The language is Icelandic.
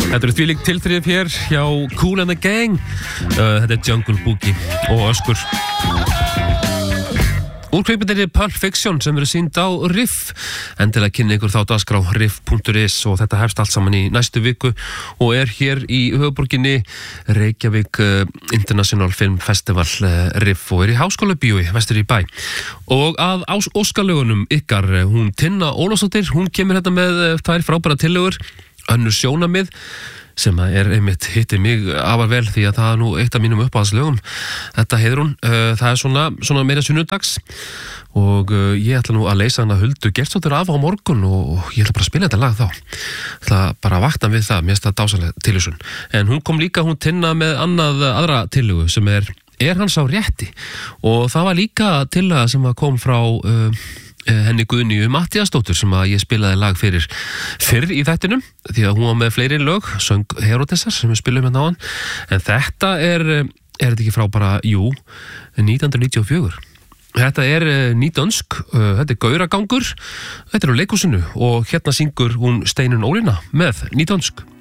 Þetta eru þvílík tilþrif hér hjá Kool and the Gang. Þetta Jungle Boogie og öskur. Úr kvikmyndinni Pulp Fiction sem verður sýnd á Riff. Endilega kynni ykkur þá dagskrá riff.is og þetta hefst allt saman í næstu viku og er hér í höfuðborginni Reykjavík International Film Festival Riff og er í Háskólabíói vestur í bæ. Og að Óskarlögunum ykkar, hún Tinna Ólafsdóttir, hún kemur hérna með tvær frábæra tillögur, önnur sjónamið sem einmitt hitti mig afar vel því að það nú eitt af mínum uppáhaldslögum. Þetta heitir hún, það svona meira sunnudags og ég ætla nú að leysa hana Huldu Gestsdóttir af á morgun og ég ætla bara að spila þetta lag þá. Ég ætla bara að vakna við það, mér finnst það dásamleg tilhugsun. En hún kom líka, hún Tinna með aðra tillögu sem er hans á rétti og það var líka tillaga sem kom frá henni Guðnýju Matthíasdóttur sem að ég spilaði lag fyrir fyrr í þættinum því að hún var með fleiri lög, söng Herodesar sem við spilum hérna á hann, en þetta er þetta ekki frá bara, 1994. Þetta er nýdönsk, þetta er Gauragangur, þetta er á leikhúsinu og hérna syngur hún Steinunn Ólína með nýdönsk.